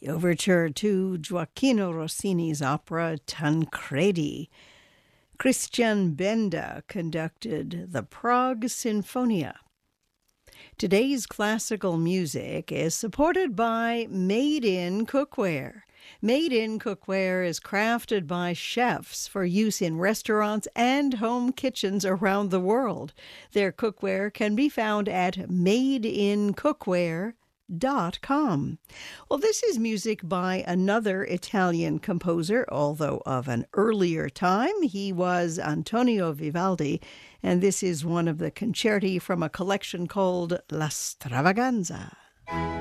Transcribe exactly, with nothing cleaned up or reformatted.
the overture to Gioacchino Rossini's opera Tancredi. Christian Benda conducted the Prague Sinfonia. Today's classical music is supported by Made in Cookware. Made in Cookware is crafted by chefs for use in restaurants and home kitchens around the world. Their cookware can be found at made in cookware dot com. Well, this is music by another Italian composer, although of an earlier time. He was Antonio Vivaldi, and this is one of the concerti from a collection called La Stravaganza.